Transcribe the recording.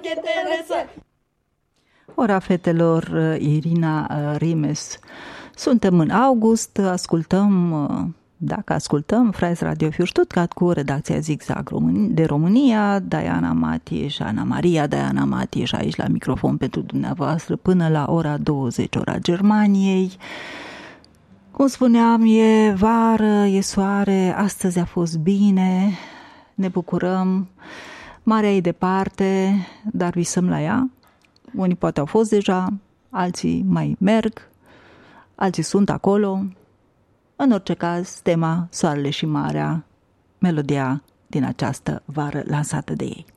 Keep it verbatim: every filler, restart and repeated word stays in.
che interesă. Ora fetelor, Irina Rimes. Suntem în august, ascultăm, dacă ascultăm, Freies Radio für Stuttgart cu redacția Zigzag de România, Diana Matieș, Ana Maria Diana Matieș aici la microfon pentru dumneavoastră până la ora douăzeci, ora Germaniei. Cum spuneam, e vară, e soare, astăzi a fost bine, ne bucurăm, marea e departe, dar visăm la ea. Unii poate au fost deja, alții mai merg, alții sunt acolo. În orice caz, tema Soarele și Marea, melodia din această vară lansată de ei.